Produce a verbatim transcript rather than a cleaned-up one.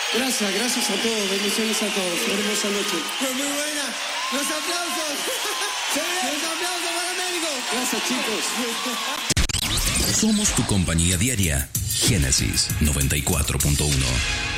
Gracias, gracias a todos, bendiciones a todos. Hermosa noche. Fue muy buena. Los aplausos. Los aplausos para México. Gracias, chicos. Somos tu compañía diaria. Génesis noventa y cuatro punto uno.